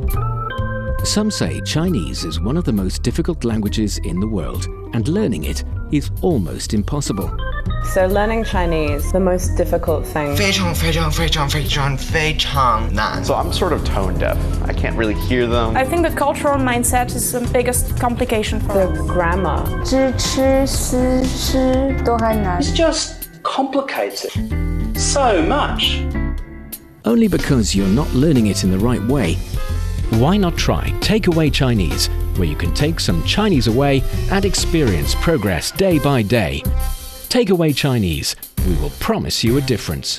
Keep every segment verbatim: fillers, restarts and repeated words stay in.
Some say Chinese is one of the most difficult languages in the world, and learning it is almost impossible. So learning Chinese, the most difficult thing. 非常非常非常非常非常难. So I'm sort of tone deaf. I can't really hear them. I think the cultural mindset is the biggest complication for The us. grammar. 知吃思吃都还难. It's just complicated so much. Only because you're not learning it in the right way. Why not try Takeaway Chinese, where you can take some Chinese away and experience progress day by day. Takeaway Chinese. We will promise you a difference.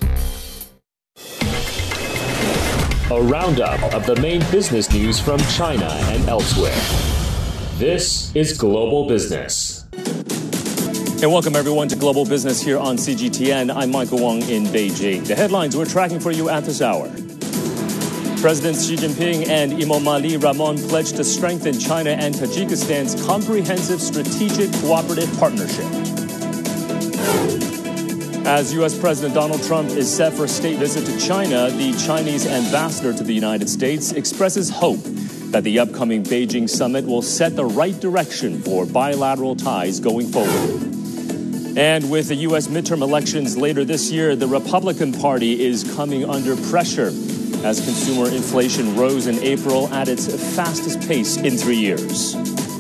A roundup of the main business news from China and elsewhere. This is Global Business. And welcome everyone to Global Business here on C G T N. I'm Michael Wong in Beijing. The headlines we're tracking for you at this hour. Presidents Xi Jinping and Emomali Rahmon pledged to strengthen China and Tajikistan's comprehensive strategic cooperative partnership. As U S President Donald Trump is set for a state visit to China, the Chinese ambassador to the United States expresses hope that the upcoming Beijing summit will set the right direction for bilateral ties going forward. And with the U S midterm elections later this year, the Republican Party is coming under pressure as consumer inflation rose in April at its fastest pace in three years.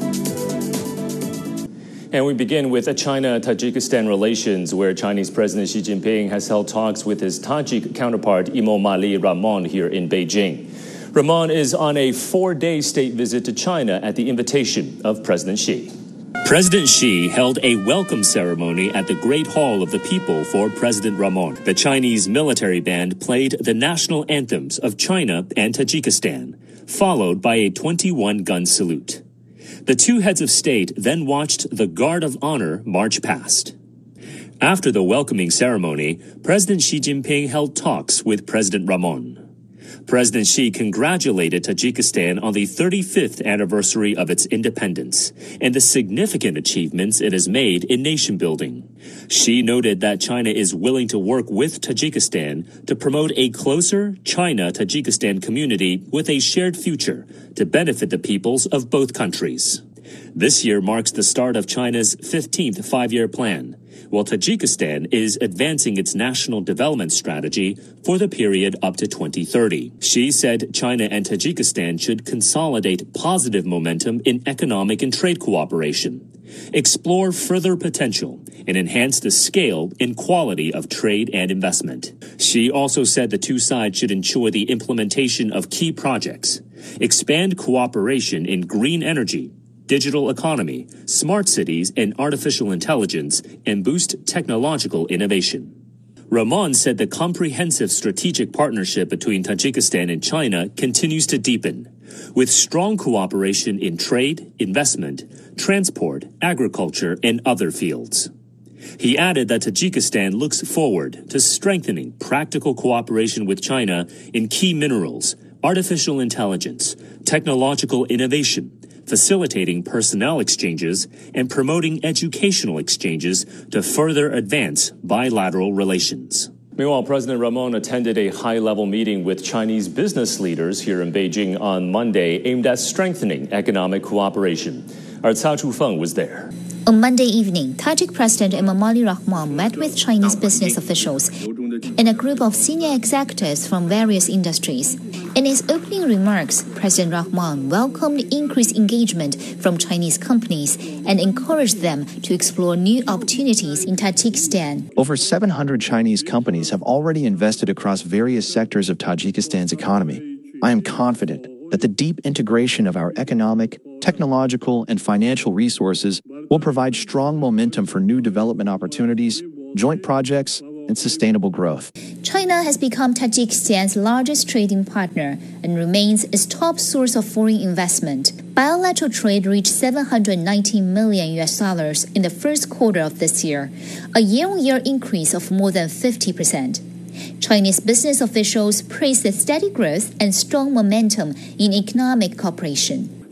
And we begin with China-Tajikistan relations, where Chinese President Xi Jinping has held talks with his Tajik counterpart Emomali Rahmon here in Beijing. Rahmon is on a four-day state visit to China at the invitation of President Xi. President Xi held a welcome ceremony at the Great Hall of the People for President Rahmon. The Chinese military band played the national anthems of China and Tajikistan, followed by a twenty-one gun salute. The two heads of state then watched the Guard of Honor march past. After the welcoming ceremony, President Xi Jinping held talks with President Rahmon. President Xi congratulated Tajikistan on the thirty-fifth anniversary of its independence and the significant achievements it has made in nation building. Xi noted that China is willing to work with Tajikistan to promote a closer China-Tajikistan community with a shared future to benefit the peoples of both countries. This year marks the start of China's fifteenth five-year plan, while Tajikistan is advancing its national development strategy for the period up to twenty thirty. Xi said China and Tajikistan should consolidate positive momentum in economic and trade cooperation, explore further potential, and enhance the scale and quality of trade and investment. Xi also said the two sides should ensure the implementation of key projects, expand cooperation in green energy, digital economy, smart cities, and artificial intelligence, and boost technological innovation. Rahmon said the comprehensive strategic partnership between Tajikistan and China continues to deepen, with strong cooperation in trade, investment, transport, agriculture, and other fields. He added that Tajikistan looks forward to strengthening practical cooperation with China in key minerals, artificial intelligence, technological innovation, facilitating personnel exchanges, and promoting educational exchanges to further advance bilateral relations. Meanwhile, President Rahmon attended a high-level meeting with Chinese business leaders here in Beijing on Monday aimed at strengthening economic cooperation. Our Cao Chufeng was there. On Monday evening, Tajik President Emomali Rahmon met with Chinese business officials and a group of senior executives from various industries. In his opening remarks, President Rahmon welcomed increased engagement from Chinese companies and encouraged them to explore new opportunities in Tajikistan. Over seven hundred Chinese companies have already invested across various sectors of Tajikistan's economy. I am confident that the deep integration of our economic, technological, and financial resources will provide strong momentum for new development opportunities, joint projects, and sustainable growth. China has become Tajikistan's largest trading partner and remains its top source of foreign investment. Bilateral trade reached seven hundred nineteen million U S dollars in the first quarter of this year, a year-on-year increase of more than fifty percent. Chinese business officials praised the steady growth and strong momentum in economic cooperation.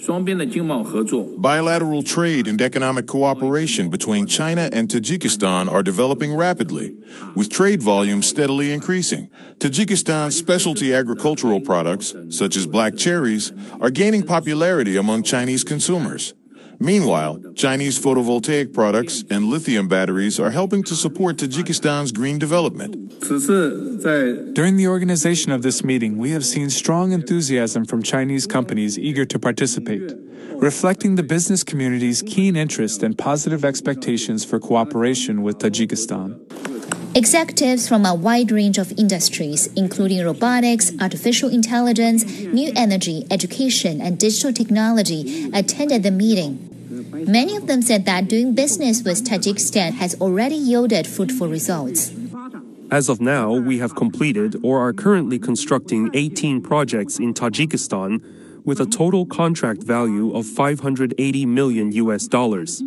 Bilateral trade and economic cooperation between China and Tajikistan are developing rapidly, with trade volumes steadily increasing. Tajikistan's specialty agricultural products, such as black cherries, are gaining popularity among Chinese consumers. Meanwhile, Chinese photovoltaic products and lithium batteries are helping to support Tajikistan's green development. During the organization of this meeting, we have seen strong enthusiasm from Chinese companies eager to participate, reflecting the business community's keen interest and positive expectations for cooperation with Tajikistan. Executives from a wide range of industries, including robotics, artificial intelligence, new energy, education, and digital technology, attended the meeting. Many of them said that doing business with Tajikistan has already yielded fruitful results. As of now, we have completed or are currently constructing eighteen projects in Tajikistan with a total contract value of five hundred eighty million U S dollars.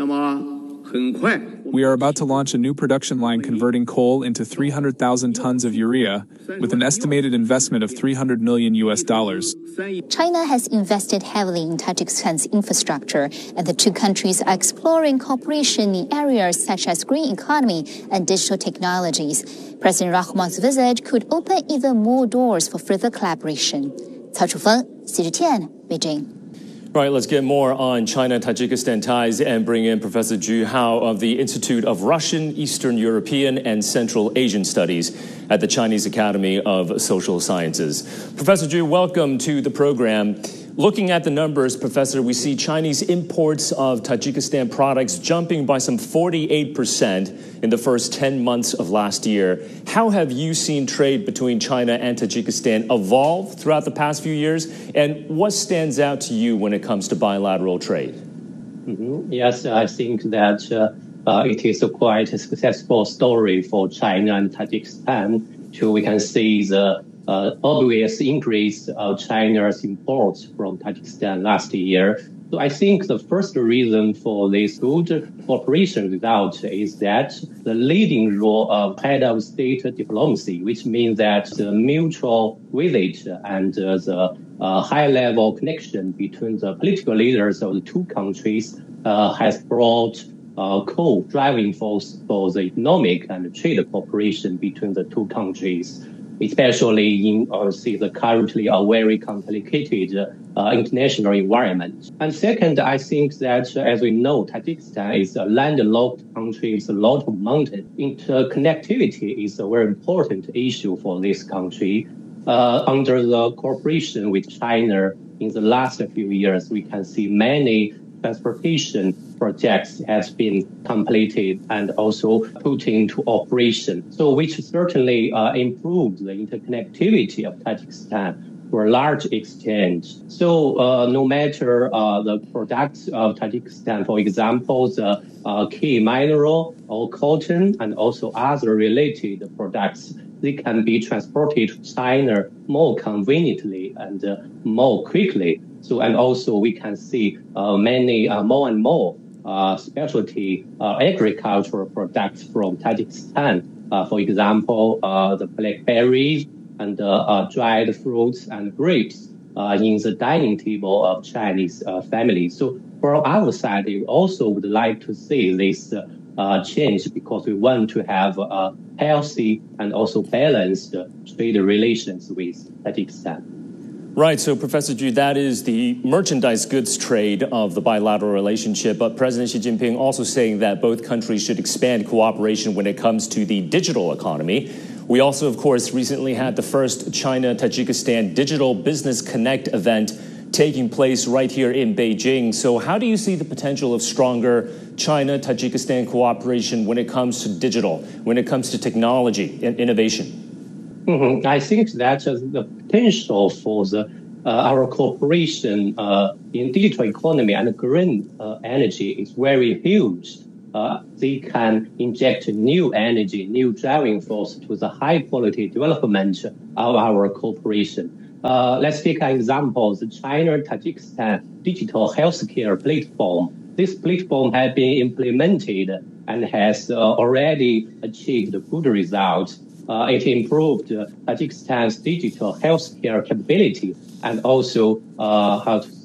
We are about to launch a new production line converting coal into three hundred thousand tons of urea with an estimated investment of three hundred million U S dollars. China has invested heavily in Tajikistan's infrastructure, and the two countries are exploring cooperation in areas such as green economy and digital technologies. President Rahmon's visit could open even more doors for further collaboration. Cao Chufeng, C G T N, Beijing. Right, let's get more on China-Tajikistan ties and bring in Professor Zhu Hao of the Institute of Russian, Eastern European, and Central Asian Studies at the Chinese Academy of Social Sciences. Professor Zhu, welcome to the program. Looking at the numbers, Professor, we see Chinese imports of Tajikistan products jumping by some forty-eight percent in the first ten months of last year. How have you seen trade between China and Tajikistan evolve throughout the past few years? And what stands out to you when it comes to bilateral trade? Mm-hmm. Yes, I think that uh, uh, it is a quite a successful story for China and Tajikistan. So we can see the Uh, obvious increase of China's imports from Tajikistan last year. So I think the first reason for this good cooperation result is that the leading role of head of state diplomacy, which means that the mutual visit and uh, the uh, high-level connection between the political leaders of the two countries uh, has brought uh, co-driving force for the economic and trade cooperation between the two countries, especially in uh, see the currently a very complicated uh, international environment. And second, I think that, uh, as we know, Tajikistan is a landlocked country with a lot of mountains. Interconnectivity is a very important issue for this country. Uh, under the cooperation with China in the last few years, we can see many transportation projects has been completed and also put into operation. So which certainly uh, improved the interconnectivity of Tajikistan to a large extent. So uh, no matter uh, the products of Tajikistan, for example, the uh, key mineral or cotton and also other related products, they can be transported to China more conveniently and uh, more quickly. So, and also we can see uh, many uh, more and more uh, specialty uh, agricultural products from Tajikistan. Uh, for example, uh, the blackberries and uh, uh, dried fruits and grapes uh, in the dining table of Chinese uh, families. So, from our side, we also would like to see this uh, uh, change because we want to have uh, healthy and also balanced uh, trade relations with Tajikistan. Right. So, Professor Zhu, that is the merchandise goods trade of the bilateral relationship. But President Xi Jinping also saying that both countries should expand cooperation when it comes to the digital economy. We also, of course, recently had the first China-Tajikistan Digital Business Connect event taking place right here in Beijing. So how do you see the potential of stronger China-Tajikistan cooperation when it comes to digital, when it comes to technology and innovation? Mm-hmm. I think that uh, the potential for the uh, our cooperation uh, in digital economy and green uh, energy is very huge. Uh, they can inject new energy, new driving force to the high quality development of our cooperation. Uh, let's take an example, the China-Tajikistan digital healthcare platform. This platform has been implemented and has uh, already achieved good results. Uh, it improved uh, Tajikistan's digital healthcare capability and also, uh, how to say,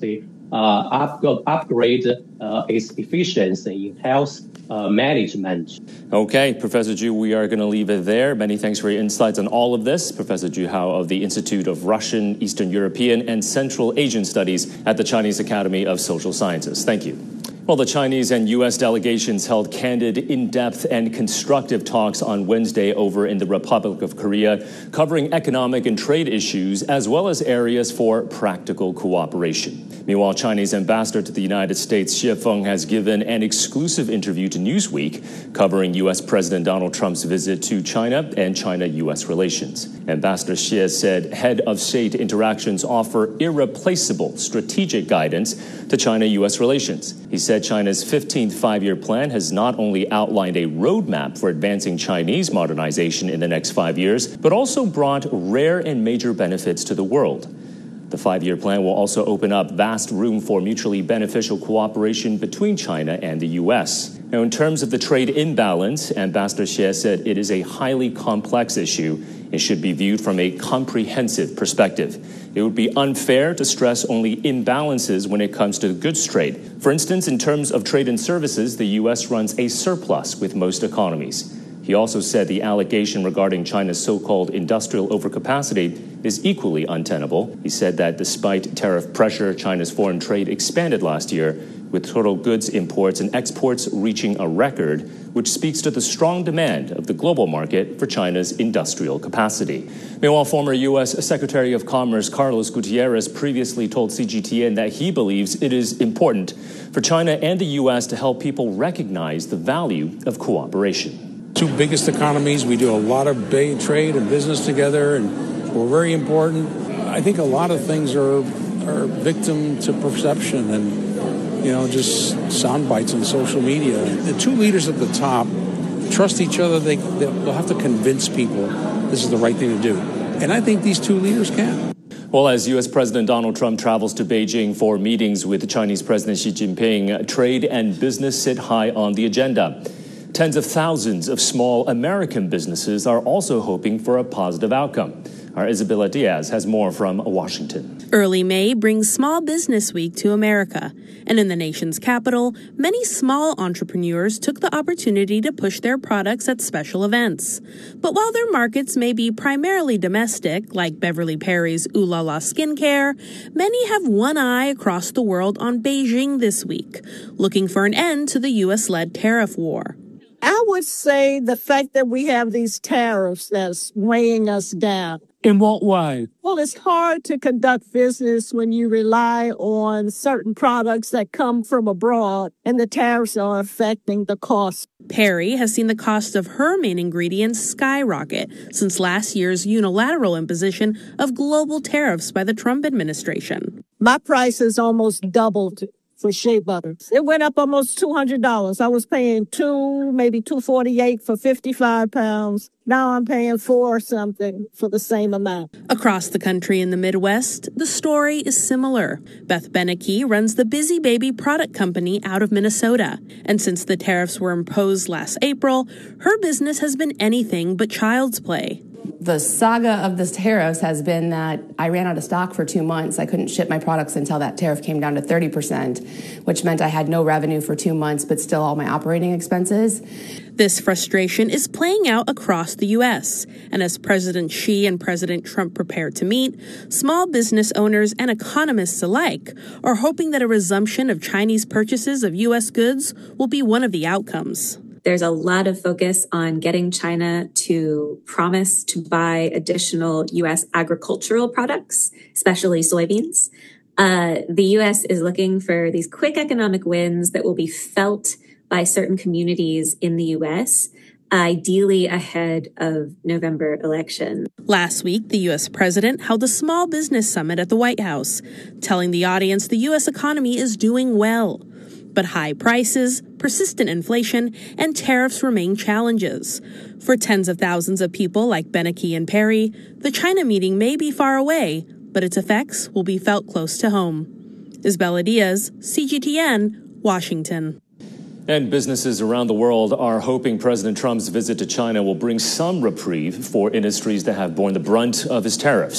uh, up, upgrade uh, its efficiency in health uh, management. Okay, Professor Zhu, we are going to leave it there. Many thanks for your insights on all of this. Professor Zhu Hao of the Institute of Russian, Eastern European, and Central Asian Studies at the Chinese Academy of Social Sciences. Thank you. Well, the Chinese and U S delegations held candid, in-depth, and constructive talks on Wednesday over in the Republic of Korea, covering economic and trade issues, as well as areas for practical cooperation. Meanwhile, Chinese ambassador to the United States, Xie Feng, has given an exclusive interview to Newsweek, covering U S President Donald Trump's visit to China and China-U S relations. Ambassador Xie said head of state interactions offer irreplaceable strategic guidance to China-U S relations. He said China's fifteenth five-year plan has not only outlined a roadmap for advancing Chinese modernization in the next five years, but also brought rare and major benefits to the world. The five-year plan will also open up vast room for mutually beneficial cooperation between China and the U S. Now, in terms of the trade imbalance, Ambassador Xie said it is a highly complex issue and should be viewed from a comprehensive perspective. It would be unfair to stress only imbalances when it comes to goods trade. For instance, in terms of trade and services, the U S runs a surplus with most economies. He also said the allegation regarding China's so-called industrial overcapacity is equally untenable. He said that despite tariff pressure, China's foreign trade expanded last year, with total goods imports and exports reaching a record, which speaks to the strong demand of the global market for China's industrial capacity. Meanwhile, former U S Secretary of Commerce Carlos Gutierrez previously told C G T N that he believes it is important for China and the U S to help people recognize the value of cooperation. Two biggest economies, we do a lot of big trade and business together, and we're very important. I think a lot of things are, are victim to perception and, you know, just sound bites on social media. The two leaders at the top trust each other. They, they'll have to convince people this is the right thing to do. And I think these two leaders can. Well, as U S President Donald Trump travels to Beijing for meetings with Chinese President Xi Jinping, trade and business sit high on the agenda. Tens of thousands of small American businesses are also hoping for a positive outcome. Our Isabella Diaz has more from Washington. Early May brings Small Business Week to America. And in the nation's capital, many small entrepreneurs took the opportunity to push their products at special events. But while their markets may be primarily domestic, like Beverly Perry's Ooh La La Skincare, many have one eye across the world on Beijing this week, looking for an end to the U S-led tariff war. I would say the fact that we have these tariffs that's weighing us down. In what way? Well, it's hard to conduct business when you rely on certain products that come from abroad, and the tariffs are affecting the cost. Perry has seen the cost of her main ingredients skyrocket since last year's unilateral imposition of global tariffs by the Trump administration. My price has almost doubled for shea butter. It went up almost two hundred dollars. I was paying two, maybe two forty-eight for fifty-five pounds. Now I'm paying four or something for the same amount. Across the country in the Midwest, the story is similar. Beth Beneke runs the Busy Baby product company out of Minnesota. And since the tariffs were imposed last April, her business has been anything but child's play. The saga of the tariffs has been that I ran out of stock for two months. I couldn't ship my products until that tariff came down to thirty percent, which meant I had no revenue for two months, but still all my operating expenses. This frustration is playing out across the U S. And as President Xi and President Trump prepare to meet, small business owners and economists alike are hoping that a resumption of Chinese purchases of U S goods will be one of the outcomes. There's a lot of focus on getting China to promise to buy additional U S agricultural products, especially soybeans. Uh, the U S is looking for these quick economic wins that will be felt by certain communities in the U S, ideally ahead of November election. Last week, the U S president held a small business summit at the White House, telling the audience the U S economy is doing well. But high prices, persistent inflation, and tariffs remain challenges. For tens of thousands of people like Beneke and Perry, the China meeting may be far away, but its effects will be felt close to home. Isabella Diaz, C G T N, Washington. And businesses around the world are hoping President Trump's visit to China will bring some reprieve for industries that have borne the brunt of his tariffs.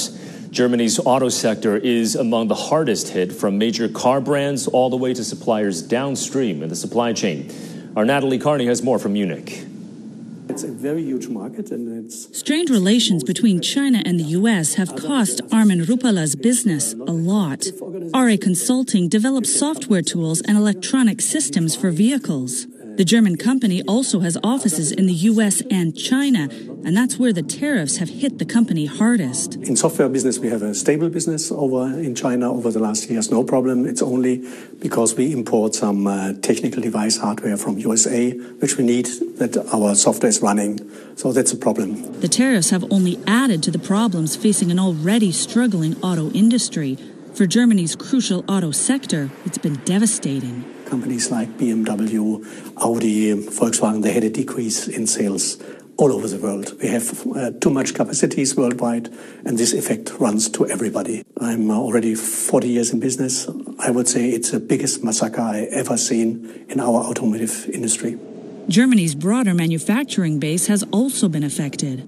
Germany's auto sector is among the hardest hit, from major car brands all the way to suppliers downstream in the supply chain. Our Natalie Carney has more from Munich. It's a very huge market, and it's... Strained relations between China and the U S have cost Armin Rupala's business a lot. R A Consulting develops software tools and electronic systems for vehicles. The German company also has offices in the U S and China, and that's where the tariffs have hit the company hardest. In software business, we have a stable business over in China over the last years, no problem. It's only because we import some uh, technical device hardware from U S A, which we need that our software is running. So that's a problem. The tariffs have only added to the problems facing an already struggling auto industry. For Germany's crucial auto sector, it's been devastating. Companies like B M W, Audi, Volkswagen, they had a decrease in sales all over the world. We have uh, too much capacities worldwide, and this effect runs to everybody. I'm uh, already forty years in business. I would say it's the biggest massacre I ever seen in our automotive industry. Germany's broader manufacturing base has also been affected.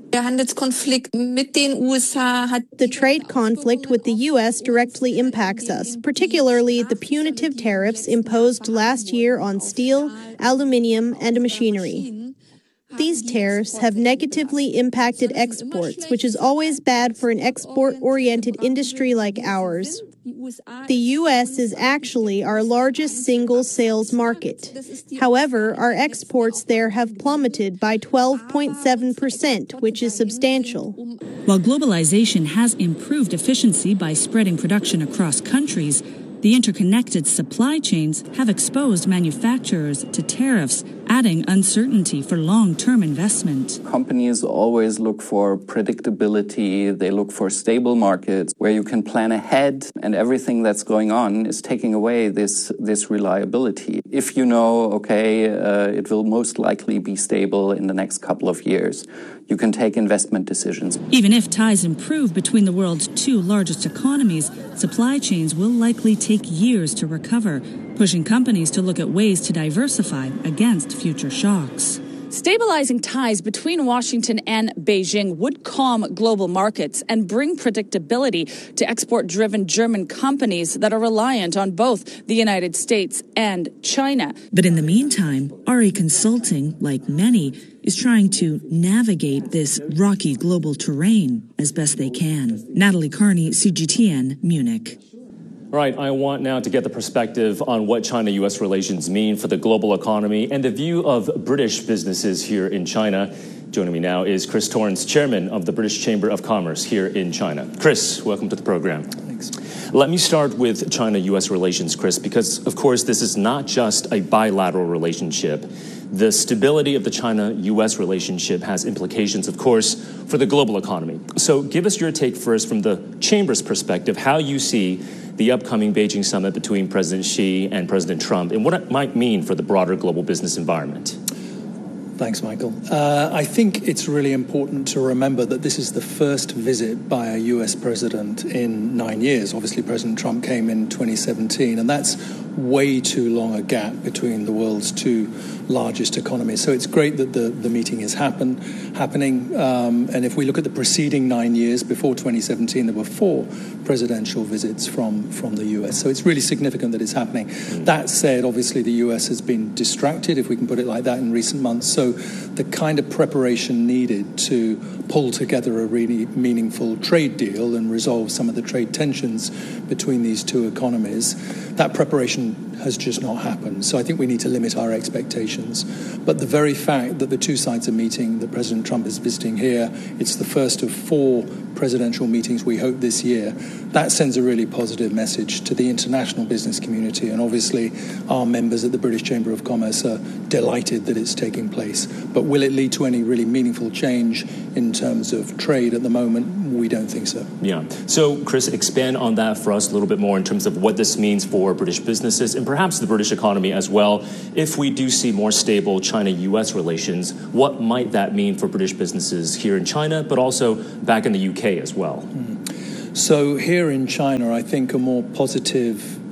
The trade conflict with the U S directly impacts us, particularly the punitive tariffs imposed last year on steel, aluminium, and machinery. These tariffs have negatively impacted exports, which is always bad for an export-oriented industry like ours. The U S is actually our largest single sales market. However, our exports there have plummeted by twelve point seven percent, which is substantial. While globalization has improved efficiency by spreading production across countries, the interconnected supply chains have exposed manufacturers to tariffs, adding uncertainty for long-term investment. Companies always look for predictability. They look for stable markets where you can plan ahead, and everything that's going on is taking away this, this reliability. If you know, okay, uh, it will most likely be stable in the next couple of years, you can take investment decisions. Even if ties improve between the world's two largest economies, supply chains will likely take years to recover, pushing companies to look at ways to diversify against future shocks. Stabilizing ties between Washington and Beijing would calm global markets and bring predictability to export-driven German companies that are reliant on both the United States and China. But in the meantime, R A Consulting, like many, is trying to navigate this rocky global terrain as best they can. Natalie Carney, C G T N, Munich. All right, I want now to get the perspective on what China-U S relations mean for the global economy and the view of British businesses here in China. Joining me now is Chris Torrance, chairman of the British Chamber of Commerce here in China. Chris, welcome to the program. Thanks. Let me start with China-U S relations, Chris, because, of course, this is not just a bilateral relationship. The stability of the China-U S relationship has implications, of course, for the global economy. So give us your take first from the Chamber's perspective, how you see the upcoming Beijing summit between President Xi and President Trump, and what it might mean for the broader global business environment. Thanks, Michael. Uh, I think it's really important to remember that this is the first visit by a U S president in nine years. Obviously, President Trump came in twenty seventeen, and that's way too long a gap between the world's two largest economies. So it's great that the, the meeting is happen, happening. Um, and if we look at the preceding nine years, before twenty seventeen, there were four presidential visits from, from the U S. So it's really significant that it's happening. Mm. That said, obviously, the U S has been distracted, if we can put it like that, in recent months. So the kind of preparation needed to pull together a really meaningful trade deal and resolve some of the trade tensions between these two economies, that preparation has just not happened. So I think we need to limit our expectations. But the very fact that the two sides are meeting, that President Trump is visiting here, it's the first of four presidential meetings we hope this year, that sends a really positive message to the international business community. And obviously our members at the British Chamber of Commerce are delighted that it's taking place. But will it lead to any really meaningful change in terms of trade at the moment? We don't think so. Yeah. So, Chris, expand on that for us a little bit more in terms of what this means for British businesses and perhaps the British economy as well. If we do see more stable China-U S relations, what might that mean for British businesses here in China, but also back in the U K as well? Mm. So here in China, I think a more positive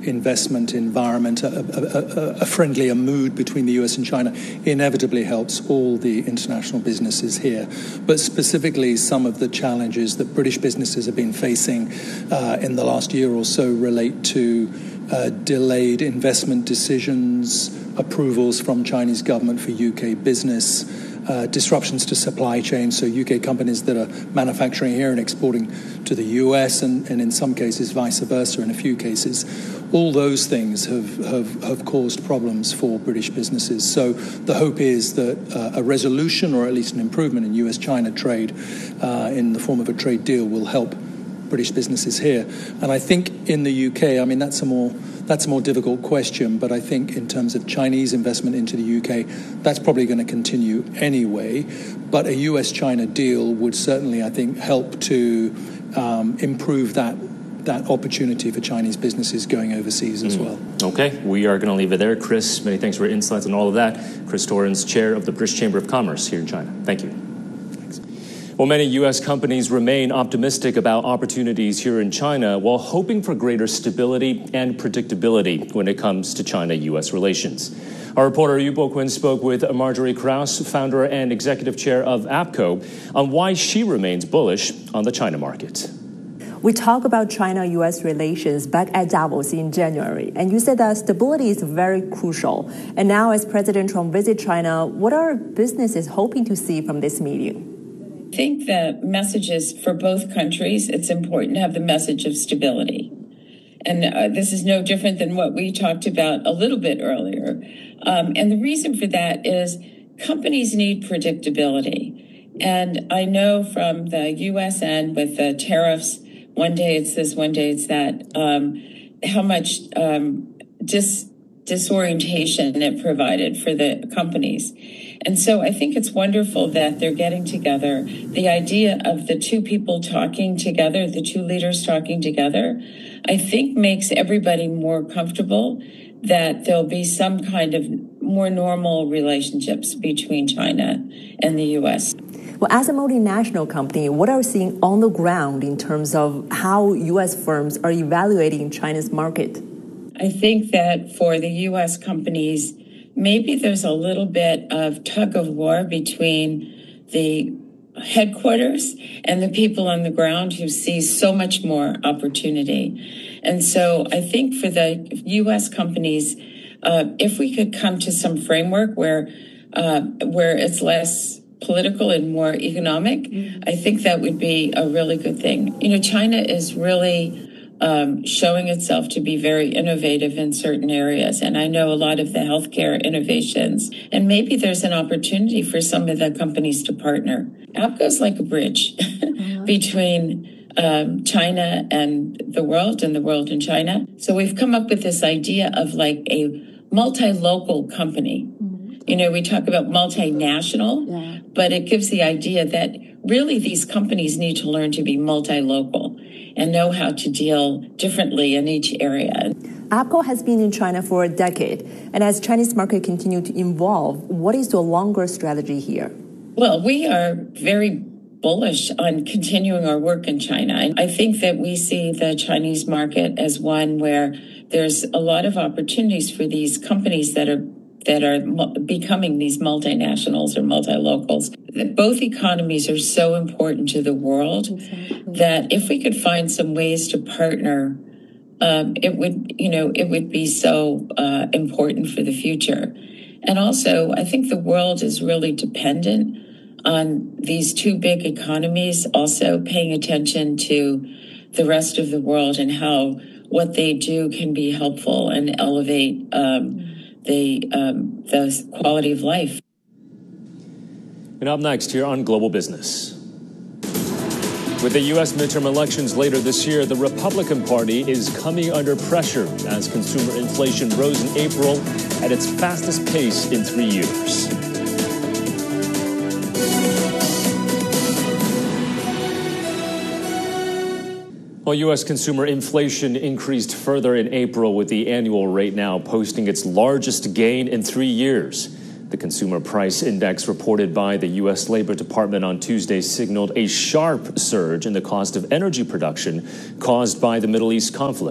investment environment, a, a, a, a friendlier mood between the U S and China inevitably helps all the international businesses here. But specifically, some of the challenges that British businesses have been facing uh, in the last year or so relate to uh, delayed investment decisions, approvals from Chinese government for U K business, uh, disruptions to supply chains, so U K companies that are manufacturing here and exporting to the U S, and, and in some cases vice versa in a few cases. All those things have, have, have caused problems for British businesses. So the hope is that uh, a resolution, or at least an improvement in U S China trade uh, in the form of a trade deal, will help British businesses here. And I think in the U K, I mean, that's a more that's a more difficult question, but I think in terms of Chinese investment into the U K, that's probably going to continue anyway. But a U S China deal would certainly, I think, help to um, improve that that opportunity for Chinese businesses going overseas as mm. well. Okay, we are going to leave it there. Chris, many thanks for your insights on all of that. Chris Torrens, chair of the British Chamber of Commerce here in China. Thank you. Well, many U S companies remain optimistic about opportunities here in China while hoping for greater stability and predictability when it comes to China U S relations. Our reporter Yu Bo-Kwin spoke with Marjorie Krause, founder and executive chair of APCO, on why she remains bullish on the China market. We talked about China-U S relations back at Davos in January, and you said that stability is very crucial. And now as President Trump visits China, what are businesses hoping to see from this meeting? I think the messages for both countries, it's important to have the message of stability. And uh, this is no different than what we talked about a little bit earlier. Um, and the reason for that is companies need predictability. And I know from the U S end with the tariffs, one day it's this, one day it's that, um, how much um, dis- disorientation it provided for the companies. And so I think it's wonderful that they're getting together. The idea of the two people talking together, the two leaders talking together, I think makes everybody more comfortable that there'll be some kind of more normal relationships between China and the U S. Well, as a multinational company, what are you seeing on the ground in terms of how U S firms are evaluating China's market? I think that for the U S companies, maybe there's a little bit of tug of war between the headquarters and the people on the ground who see so much more opportunity. And so I think for the U S companies, uh, if we could come to some framework where uh, where it's less political and more economic, mm-hmm. I think that would be a really good thing. You know, China is really Um, showing itself to be very innovative in certain areas. And I know a lot of the healthcare innovations, and maybe there's an opportunity for some of the companies to partner. APCO's like a bridge uh-huh. between um, China and the world and the world and China. So we've come up with this idea of like a multi-local company. Mm-hmm. You know, we talk about multinational, yeah. but it gives the idea that really these companies need to learn to be multi-local and know how to deal differently in each area. APCO has been in China for a decade, and as Chinese market continue to evolve, what is the longer strategy here? Well, we are very bullish on continuing our work in China. I think that we see the Chinese market as one where there's a lot of opportunities for these companies that are that are becoming these multinationals or multi-locals. Both economies are so important to the world exactly. that if we could find some ways to partner, um, it would, you know, it would be so uh, important for the future. And also, I think the world is really dependent on these two big economies also paying attention to the rest of the world and how what they do can be helpful and elevate um, the um, the quality of life. And up next here on Global Business. With the U S midterm elections later this year, the Republican Party is coming under pressure as consumer inflation rose in April at its fastest pace in three years. Well, U S consumer inflation increased further in April, with the annual rate now posting its largest gain in three years. The Consumer Price Index reported by the U S Labor Department on Tuesday signaled a sharp surge in the cost of energy production caused by the Middle East conflict.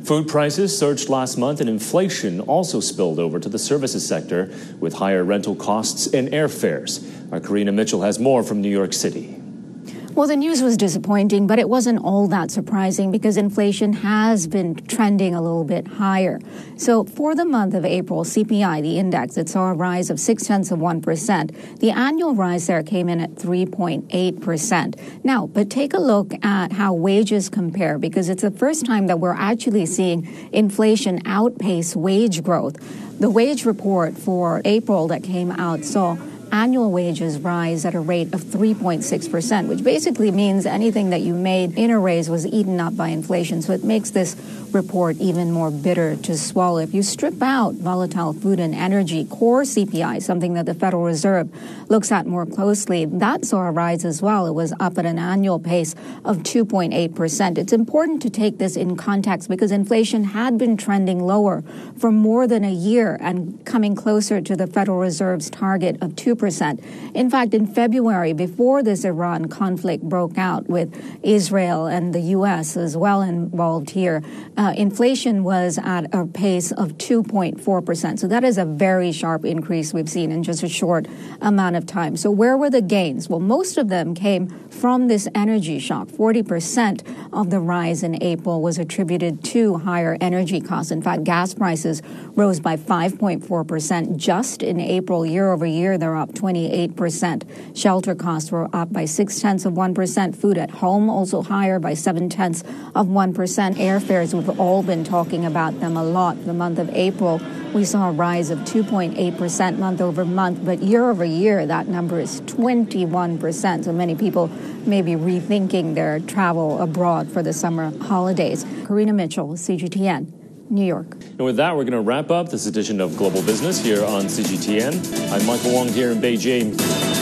Food prices surged last month, and inflation also spilled over to the services sector with higher rental costs and airfares. Our Karina Mitchell has more from New York City. Well, the news was disappointing, but it wasn't all that surprising because inflation has been trending a little bit higher. So for the month of April, C P I, the index, it saw a rise of six tenths of one percent. The annual rise there came in at three point eight percent. Now, but take a look at how wages compare, because it's the first time that we're actually seeing inflation outpace wage growth. The wage report for April that came out saw annual wages rise at a rate of three point six percent, which basically means anything that you made in a raise was eaten up by inflation. So it makes this report even more bitter to swallow. If you strip out volatile food and energy, core C P I, something that the Federal Reserve looks at more closely, that saw a rise as well. It was up at an annual pace of two point eight percent. It's important to take this in context because inflation had been trending lower for more than a year and coming closer to the Federal Reserve's target of two percent. In fact, in February, before this Iran conflict broke out with Israel and the U S as well involved here, uh, inflation was at a pace of two point four percent. So that is a very sharp increase we've seen in just a short amount of time. So where were the gains? Well, most of them came from this energy shock. forty percent of the rise in April was attributed to higher energy costs. In fact, gas prices rose by five point four percent just in April. Year over year, they're up twenty-eight percent. Shelter costs were up by six tenths of one percent. Food at home also higher by seven tenths of one percent. Airfares, we've all been talking about them a lot. The month of April, we saw a rise of two point eight percent month over month, but year over year, that number is twenty-one percent. So many people may be rethinking their travel abroad for the summer holidays. Karina Mitchell, C G T N, New York. And with that, we're going to wrap up this edition of Global Business here on C G T N. I'm Michael Wong here in Beijing.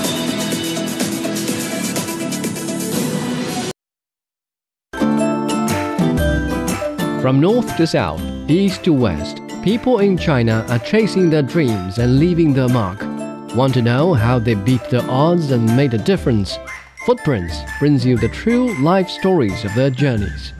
From north to south, east to west, people in China are chasing their dreams and leaving their mark. Want to know how they beat the odds and made a difference? Footprints brings you the true life stories of their journeys.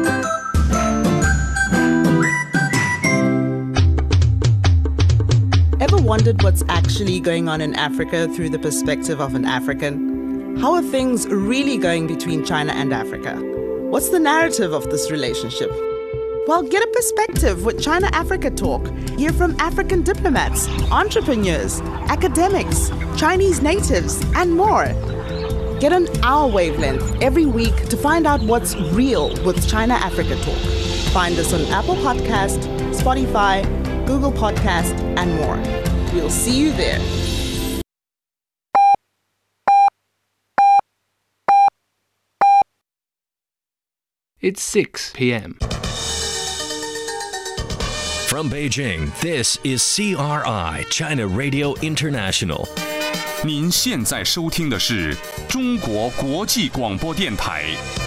Ever wondered what's actually going on in Africa through the perspective of an African? How are things really going between China and Africa? What's the narrative of this relationship? Well, get a perspective with China Africa Talk. Hear from African diplomats, entrepreneurs, academics, Chinese natives, and more. Get on our wavelength every week to find out what's real with China Africa Talk. Find us on Apple Podcast, Spotify, Google Podcast, and more. We'll see you there. It's six p.m. From Beijing, this is C R I China Radio International. 您现在收听的是中国国际广播电台。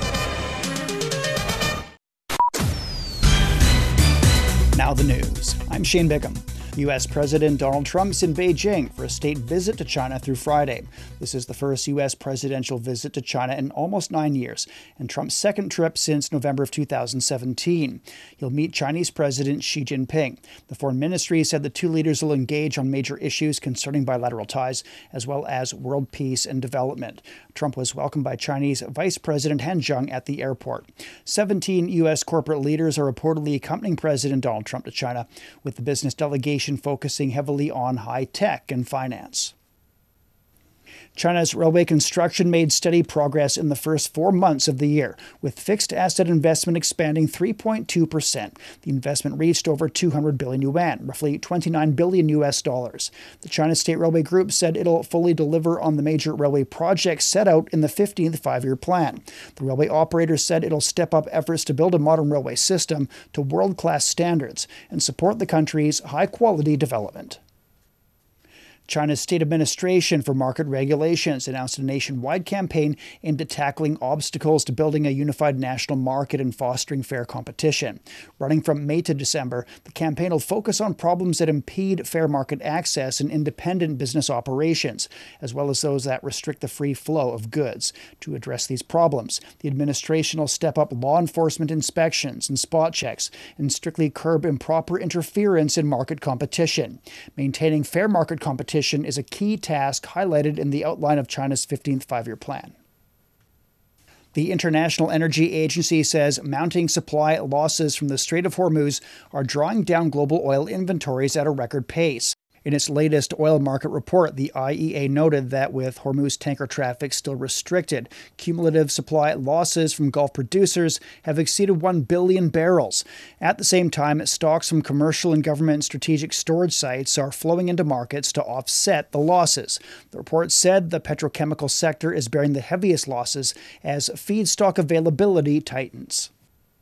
Now the news. I'm Shane Bigham. U S. President Donald Trump's in Beijing for a state visit to China through Friday. This is the first U S presidential visit to China in almost nine years, and Trump's second trip since November of two thousand seventeen. He'll meet Chinese President Xi Jinping. The foreign ministry said the two leaders will engage on major issues concerning bilateral ties, as well as world peace and development. Trump was welcomed by Chinese Vice President Han Zheng at the airport. seventeen U S corporate leaders are reportedly accompanying President Donald Trump to China, with the business delegation focusing heavily on high tech and finance. China's railway construction made steady progress in the first four months of the year, with fixed asset investment expanding three point two percent. The investment reached over two hundred billion yuan, roughly twenty-nine billion U S dollars. The China State Railway Group said it'll fully deliver on the major railway projects set out in the fifteenth five-year plan. The railway operator said it'll step up efforts to build a modern railway system to world-class standards and support the country's high-quality development. China's State Administration for Market Regulations announced a nationwide campaign aimed at tackling obstacles to building a unified national market and fostering fair competition. Running from May to December, the campaign will focus on problems that impede fair market access and independent business operations, as well as those that restrict the free flow of goods. To address these problems, the administration will step up law enforcement inspections and spot checks and strictly curb improper interference in market competition. Maintaining fair market competition is a key task highlighted in the outline of China's fifteenth five-year plan. The International Energy Agency says mounting supply losses from the Strait of Hormuz are drawing down global oil inventories at a record pace. In its latest oil market report, the I E A noted that with Hormuz tanker traffic still restricted, cumulative supply losses from Gulf producers have exceeded one billion barrels. At the same time, stocks from commercial and government strategic storage sites are flowing into markets to offset the losses. The report said the petrochemical sector is bearing the heaviest losses as feedstock availability tightens.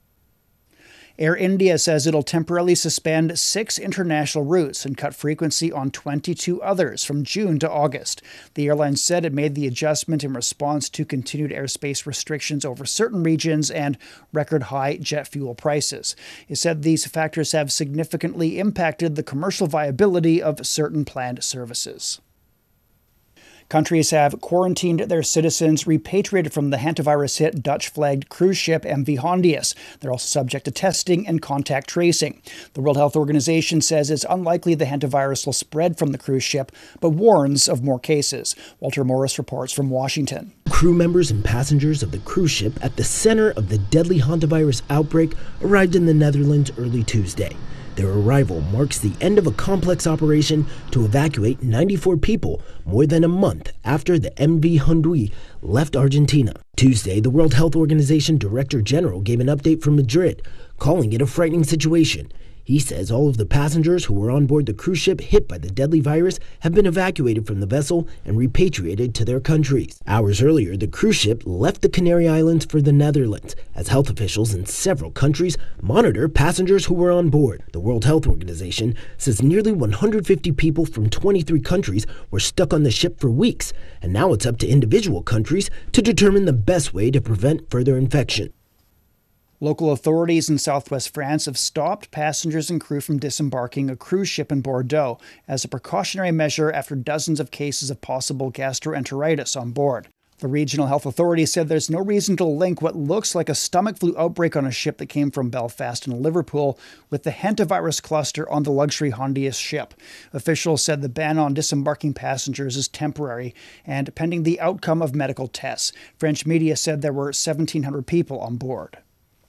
Air India says it'll temporarily suspend six international routes and cut frequency on twenty-two others from June to August. The airline said it made the adjustment in response to continued airspace restrictions over certain regions and record-high jet fuel prices. It said these factors have significantly impacted the commercial viability of certain planned services. Countries have quarantined their citizens repatriated from the hantavirus-hit Dutch-flagged cruise ship M V Hondius. They're also subject to testing and contact tracing. The World Health Organization says it's unlikely the hantavirus will spread from the cruise ship, but warns of more cases. Walter Morris reports from Washington. Crew members and passengers of the cruise ship at the center of the deadly hantavirus outbreak arrived in the Netherlands early Tuesday. Their arrival marks the end of a complex operation to evacuate ninety-four people more than a month after the M V Hondius left Argentina. Tuesday, the World Health Organization Director General gave an update from Madrid, calling it a frightening situation. He says all of the passengers who were on board the cruise ship hit by the deadly virus have been evacuated from the vessel and repatriated to their countries. Hours earlier, the cruise ship left the Canary Islands for the Netherlands as health officials in several countries monitor passengers who were on board. The World Health Organization says nearly one hundred fifty people from twenty-three countries were stuck on the ship for weeks, and now it's up to individual countries to determine the best way to prevent further infection. Local authorities in southwest France have stopped passengers and crew from disembarking a cruise ship in Bordeaux as a precautionary measure after dozens of cases of possible gastroenteritis on board. The regional health authority said there's no reason to link what looks like a stomach flu outbreak on a ship that came from Belfast and Liverpool with the hantavirus cluster on the luxury Hondius ship. Officials said the ban on disembarking passengers is temporary and pending the outcome of medical tests. French media said there were seventeen hundred people on board.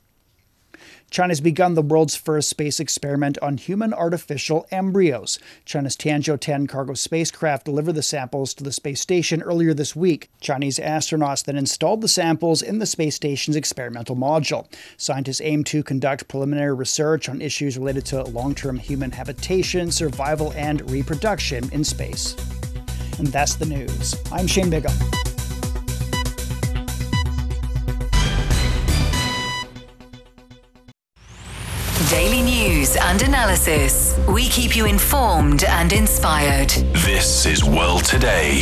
China's begun the world's first space experiment on human artificial embryos. China's Tianzhou ten cargo spacecraft delivered the samples to the space station earlier this week. Chinese astronauts then installed the samples in the space station's experimental module. Scientists aim to conduct preliminary research on issues related to long-term human habitation, survival, and reproduction in space. And that's the news. I'm Shane Bigham. Daily news and analysis. We keep you informed and inspired. This is World Today.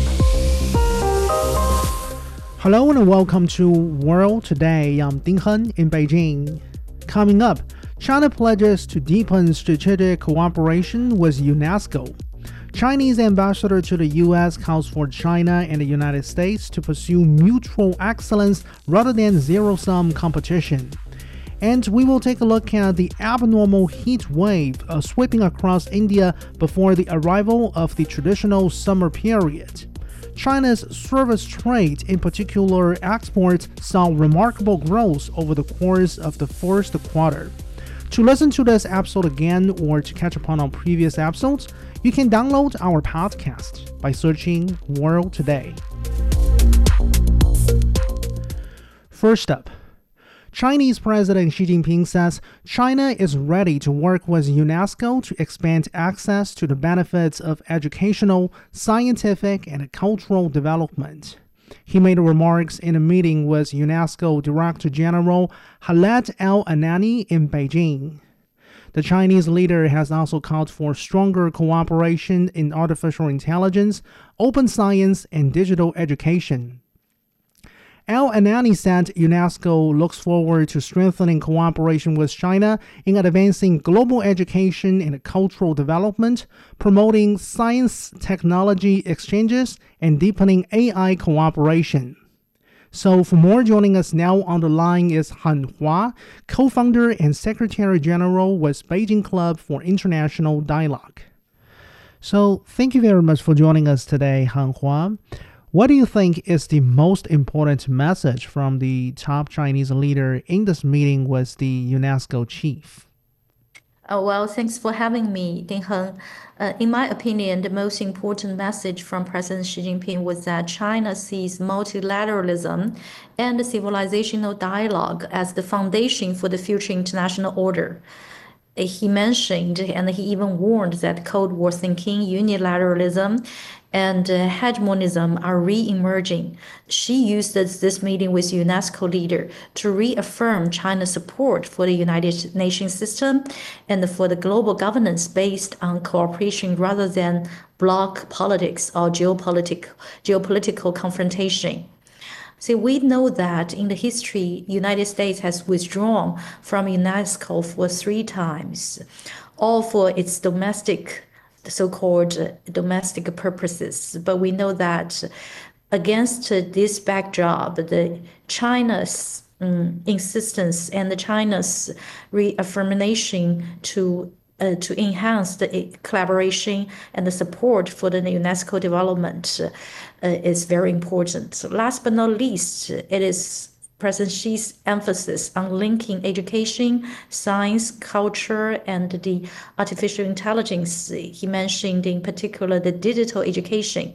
Hello and welcome to World Today. I'm Ding Hen in Beijing. Coming up, China pledges to deepen strategic cooperation with UNESCO. Chinese ambassador to the U S calls for China and the United States to pursue mutual excellence rather than zero-sum competition. And we will take a look at the abnormal heat wave uh, sweeping across India before the arrival of the traditional summer period. China's service trade, in particular exports, saw remarkable growth over the course of the first quarter. To listen to this episode again or to catch up on our previous episodes, you can download our podcast by searching World Today. First up, Chinese President Xi Jinping says China is ready to work with UNESCO to expand access to the benefits of educational, scientific, and cultural development. He made remarks in a meeting with UNESCO Director General Khaled El-Anani in Beijing. The Chinese leader has also called for stronger cooperation in artificial intelligence, open science, and digital education. Al-Anani said UNESCO looks forward to strengthening cooperation with China in advancing global education and cultural development, promoting science technology exchanges, and deepening A I cooperation. So for more, joining us now on the line is Han Hua, co-founder and secretary general with Beijing Club for International Dialogue. So thank you very much for joining us today, Han Hua. What do you think is the most important message from the top Chinese leader in this meeting with the UNESCO chief? Uh, well, thanks for having me, Ding Heng. Uh, in my opinion, the most important message from President Xi Jinping was that China sees multilateralism and civilizational dialogue as the foundation for the future international order. He mentioned, and he even warned, that Cold War thinking, unilateralism, and uh, hegemonism are re-emerging. She used this, this meeting with UNESCO leader to reaffirm China's support for the United Nations system and for the global governance based on cooperation rather than bloc politics or geopolitical, geopolitical confrontation. See, we know that in the history, United States has withdrawn from UNESCO for three times, all for its domestic, so-called domestic purposes. But we know that against this backdrop, the China's um, insistence and the China's reaffirmation to Uh, to enhance the collaboration and the support for the UNESCO development uh, is very important. Last but not least, it is President Xi's emphasis on linking education, science, culture, and the artificial intelligence. He mentioned in particular the digital education,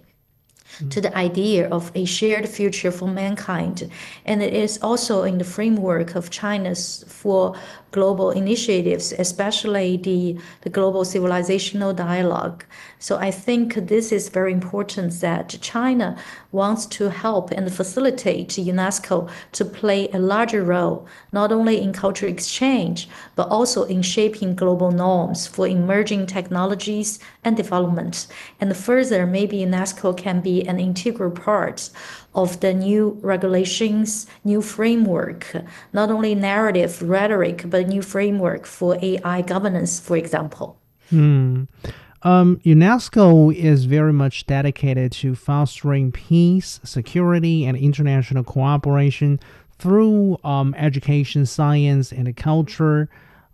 to the idea of a shared future for mankind. And it is also in the framework of China's four global initiatives, especially the, the global civilizational dialogue. So I think this is very important, that China wants to help and facilitate UNESCO to play a larger role, not only in cultural exchange, but also in shaping global norms for emerging technologies and development. And further, maybe UNESCO can be an integral part of the new regulations, new framework, not only narrative, rhetoric, but new framework for A I governance, for example. Hmm. Um, UNESCO is very much dedicated to fostering peace, security, and international cooperation through um, education, science, and culture.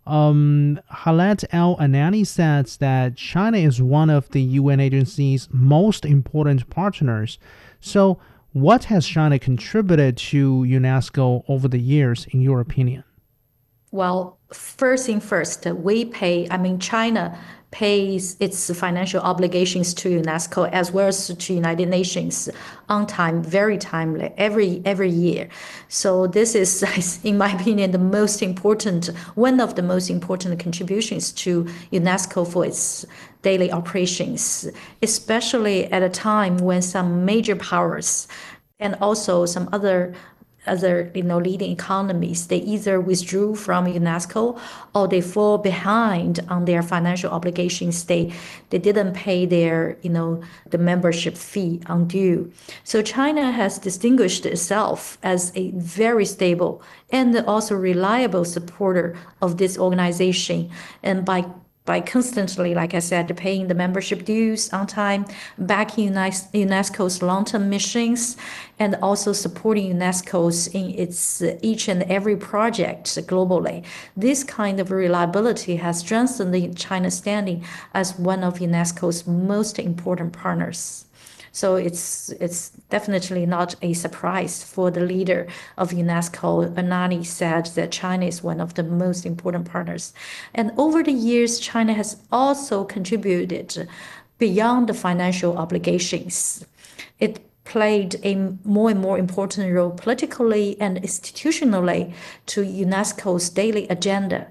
Um, Khaled Al-Anani says that China is one of the U N agency's most important partners. So what has China contributed to UNESCO over the years, in your opinion? Well, first thing first, we pay, I mean, China pays its financial obligations to UNESCO as well as to United Nations on time, very timely, every every year. So this is, in my opinion, the most important, one of the most important contributions to UNESCO for its daily operations, especially at a time when some major powers and also some other other you know leading economies, they either withdrew from UNESCO or they fall behind on their financial obligations. They they didn't pay their you know the membership fee undue. So China has distinguished itself as a very stable and also reliable supporter of this organization, and by by constantly, like I said, paying the membership dues on time, backing UNESCO's long-term missions, and also supporting UNESCO's in its each and every project globally. This kind of reliability has strengthened China's standing as one of UNESCO's most important partners. So it's it's definitely not a surprise for the leader of UNESCO. Anani said that China is one of the most important partners. And over the years, China has also contributed beyond the financial obligations. It played a more and more important role politically and institutionally to UNESCO's daily agenda,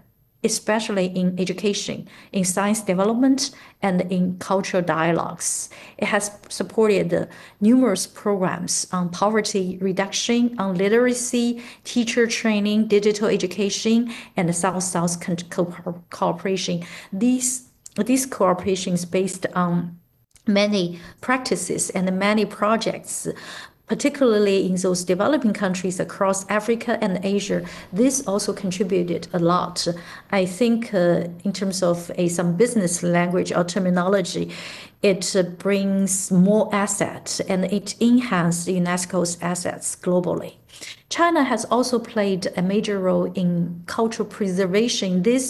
especially in education, in science development, and in cultural dialogues. It has supported numerous programs on poverty reduction, on literacy, teacher training, digital education, and South-South co- cooperation. These, these cooperation is based on many practices and many projects, particularly in those developing countries across Africa and Asia. This also contributed a lot. I think uh, in terms of a, some business language or terminology, it uh, brings more assets and it enhances UNESCO's assets globally. China has also played a major role in cultural preservation. This